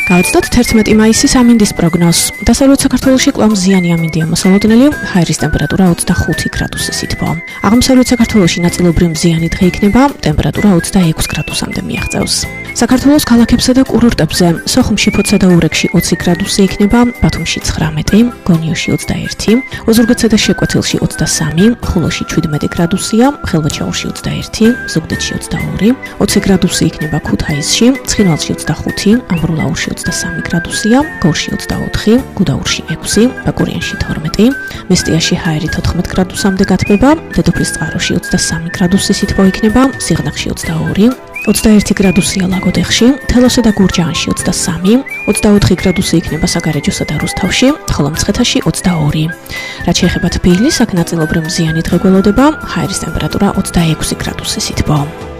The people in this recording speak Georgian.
გავაცდოთ 11 მაისის ამინდის პროგნოზს. დასავლეთ საქართველოში კვლავ მზიანი ამინდია მოსალოდნელი, ჰაერის ტემპერატურა 25 გრადუსი სითბოა. აღმოსავლეთ საქართველოში ნაწილობრივ მზიანი დღე იქნება, ტემპერატურა 26 გრადუსამდე მიაღწევს. საქართველოს ქალაქებსა და კურორტებზე, სოხუმში, ფოთსა და ურეკში 20 გრადუსი იქნება, ბათუმში 19, გონიოში 21, ოზურგეთსა და შეკვეთილში 23, ხულოში 17 გრადუსია, ხელვაჩაურში 21, ზუგდიდში 22, 20 გრადუსი იქნება ქუთაისში, ცხინვალში 25, ამბროლაურში 23 გრადუსია, გორში 24, გუდაურში 6, ბაკურიანში 12, მესტიაში ჰაერი 14 გრადუსამდე გათბება, დედოფლის წყაროში 23 გრადუსი სითბო იქნება, სიღნაღში 22, 21 გრადუსია ლაგოდეხში, თელოსა და გურჯაანში 23, 24 გრადუსი იქნება საგარეჯოსა და რუსთავში, ხოლო მცხეთაში 22. რაც შეეხება თბილისს, აქ ნაწილობრივ მზიანი დღე გველოდება, ჰაერის ტემპერატურა 26 გრადუსი სითბო.